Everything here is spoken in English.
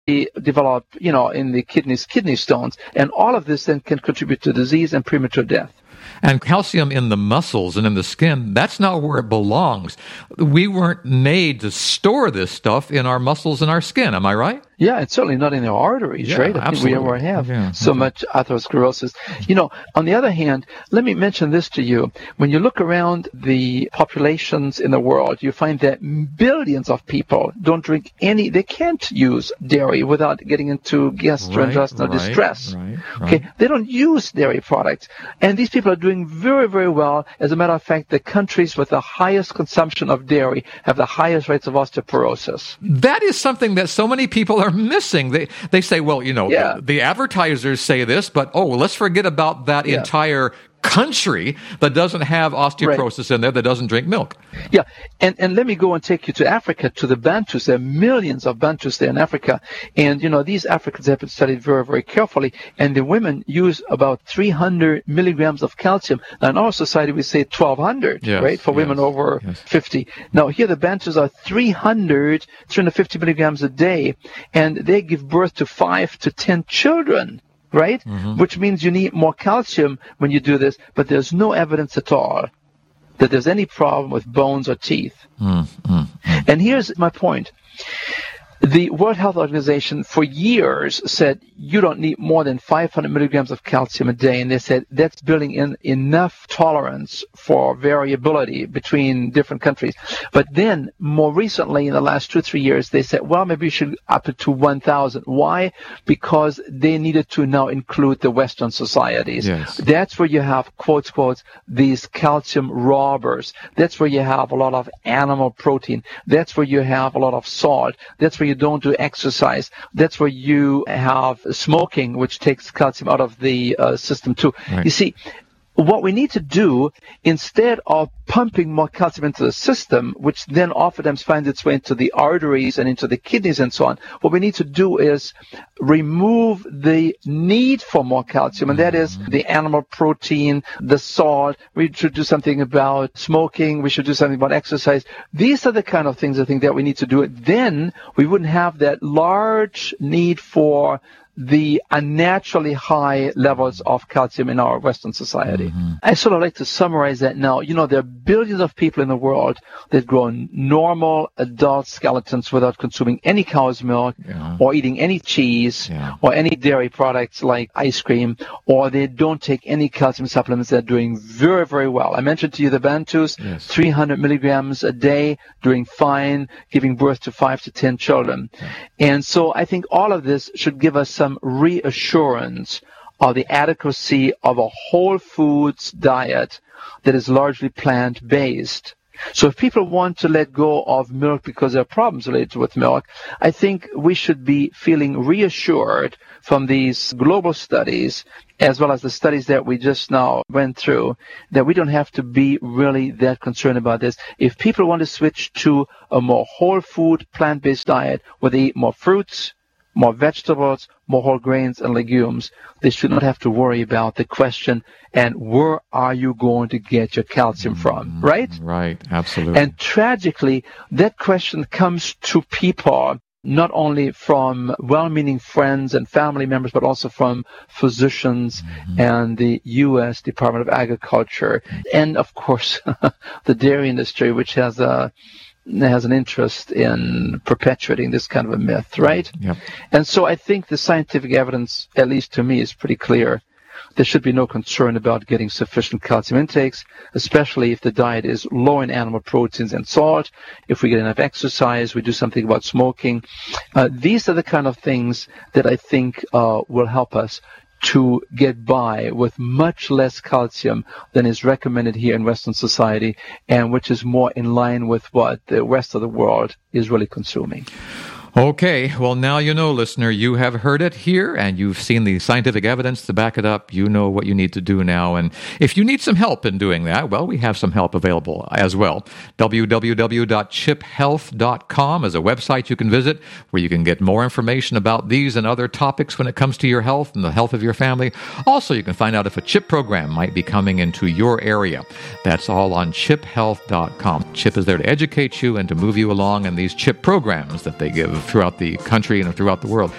develop, in the kidney stones. And all of this then can contribute to disease and premature death. And calcium in the muscles and in the skin, that's not where it belongs. We weren't made to store this stuff in our muscles and our skin. Am I right? Yeah, it's certainly not in the arteries, right? I think we ever have so much atherosclerosis. On the other hand, let me mention this to you. When you look around the populations in the world, you find that billions of people don't drink they can't use dairy without getting into gastrointestinal distress. Okay, they don't use dairy products. And these people are doing very, very well. As a matter of fact, the countries with the highest consumption of dairy have the highest rates of osteoporosis. That is something that so many people are missing. They say, well, the advertisers say this, but let's forget about that entire country that doesn't have osteoporosis in there, that doesn't drink milk. Yeah, and let me go and take you to Africa, to the Bantus. There are millions of Bantus there in Africa. And, these Africans have been studied very, very carefully. And the women use about 300 milligrams of calcium. Now, in our society, we say 1,200, right, for women over 50. Now, here the Bantus are 350 milligrams a day. And they give birth to 5 to 10 children. Right? Mm-hmm. Which means you need more calcium when you do this, but there's no evidence at all that there's any problem with bones or teeth. Mm-hmm. And here's my point. The World Health Organization for years said you don't need more than 500 milligrams of calcium a day, and they said that's building in enough tolerance for variability between different countries. But then, more recently, in the last 2 or 3 years, they said, well, maybe you should up it to 1,000. Why? Because they needed to now include the Western societies. Yes. That's where you have, quotes, these calcium robbers. That's where you have a lot of animal protein. That's where you have a lot of salt. That's where you don't do exercise. That's where you have smoking, which takes calcium out of the system too. Right. You see, what we need to do, instead of pumping more calcium into the system, which then oftentimes finds its way into the arteries and into the kidneys and so on, what we need to do is remove the need for more calcium, and that is the animal protein, the salt. We should do something about smoking. We should do something about exercise. These are the kind of things I think that we need to do. Then we wouldn't have that large need for the unnaturally high levels of calcium in our Western society. Mm-hmm. I sort of like to summarize that now. There are billions of people in the world that grow normal adult skeletons without consuming any cow's milk or eating any cheese or any dairy products like ice cream, or they don't take any calcium supplements. They're doing very, very well. I mentioned to you the Bantus, 300 milligrams a day, doing fine, giving birth to 5 to 10 children. Yeah. And so I think all of this should give us some reassurance of the adequacy of a whole foods diet that is largely plant-based. So if people want to let go of milk because there are problems related with milk, I think we should be feeling reassured from these global studies, as well as the studies that we just now went through, that we don't have to be really that concerned about this. If people want to switch to a more whole food, plant-based diet where they eat more fruits, more vegetables, more whole grains and legumes, they should not have to worry about the question, and where are you going to get your calcium from, right? Right, absolutely. And tragically, that question comes to people not only from well-meaning friends and family members, but also from physicians and the U.S. Department of Agriculture, and, of course, the dairy industry, which has an interest in perpetuating this kind of a myth, right? Yep. And so I think the scientific evidence, at least to me, is pretty clear. There should be no concern about getting sufficient calcium intakes, especially if the diet is low in animal proteins and salt. If we get enough exercise, we do something about smoking. These are the kind of things that I think will help us to get by with much less calcium than is recommended here in Western society, and which is more in line with what the rest of the world is really consuming. Okay, well, now you know, listener, you have heard it here, and you've seen the scientific evidence to back it up. You know what you need to do now, and if you need some help in doing that, well, we have some help available as well. www.chiphealth.com is a website you can visit where you can get more information about these and other topics when it comes to your health and the health of your family. Also, you can find out if a CHIP program might be coming into your area. That's all on chiphealth.com. CHIP is there to educate you and to move you along in these CHIP programs that they give. throughout the country and throughout the world.